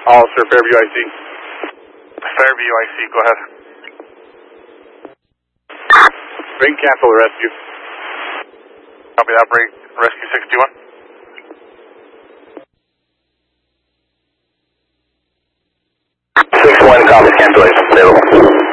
Officer, Fairview IC. Fairview IC, go ahead. Break, cancel the rescue. Copy that, break, rescue 61. 6-1, copy, cancellation, available.